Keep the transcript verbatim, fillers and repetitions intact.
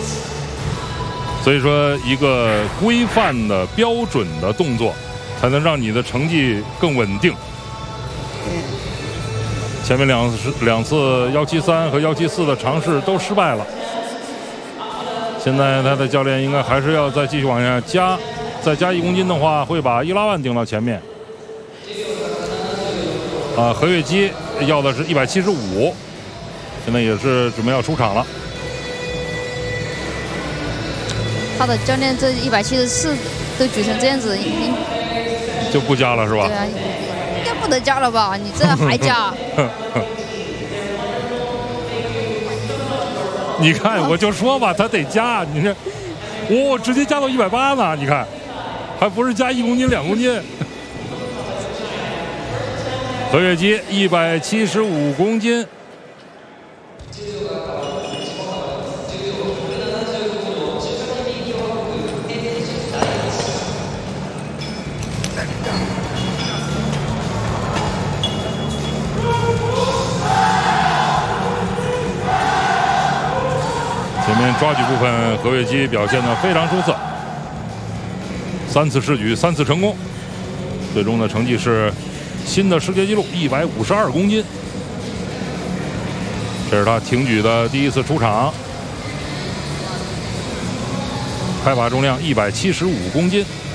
所以说，一个规范的标准的动作，才能让你的成绩更稳定。前面两次两次幺七三和幺七四的尝试都失败了，现在他的教练应该还是要再继续往下加，再加一公斤的话，会把伊拉万顶到前面。啊，何月基要的是一百七十五，现在也是准备要出场了。 他的教练这一百七十四都举成这样子，应就不加了是吧？ 对啊，应该不能加了吧？你这还加？ 你看，我就说吧，他得加。你这，哦，直接加到一百八呢。你看，还不是加一公斤、两公斤。何月基一百七十五公斤。前面抓举部分，何月基表现得非常出色，三次试举，三次成功，最终的成绩是新的世界纪录一百五十二公斤。这是他挺举的第一次出场，开把重量一百七十五公斤。